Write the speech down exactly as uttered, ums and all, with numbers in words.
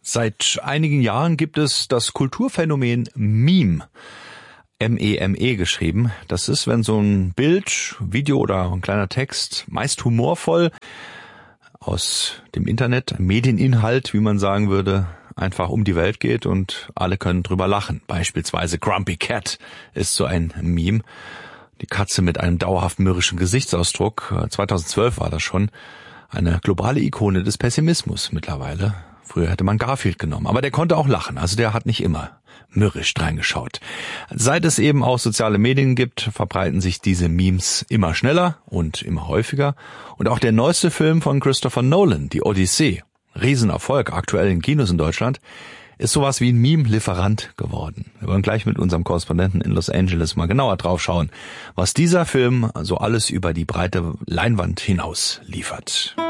Seit einigen Jahren gibt es das Kulturphänomen Meme. M E M E geschrieben. Das ist, wenn so ein Bild, Video oder ein kleiner Text, meist humorvoll, aus dem Internet, Medieninhalt, wie man sagen würde, einfach um die Welt geht und alle können drüber lachen. Beispielsweise Grumpy Cat ist so ein Meme. Die Katze mit einem dauerhaft mürrischen Gesichtsausdruck. zweitausendzwölf war das schon. Eine globale Ikone des Pessimismus mittlerweile. Früher hätte man Garfield genommen, aber der konnte auch lachen, also der hat nicht immer mürrisch reingeschaut. Seit es eben auch soziale Medien gibt, verbreiten sich diese Memes immer schneller und immer häufiger. Und auch der neueste Film von Christopher Nolan, die Odyssee, Riesenerfolg, aktuell in Kinos in Deutschland, ist sowas wie ein Meme-Lieferant geworden. Wir wollen gleich mit unserem Korrespondenten in Los Angeles mal genauer drauf schauen, was dieser Film so alles über die breite Leinwand hinaus liefert.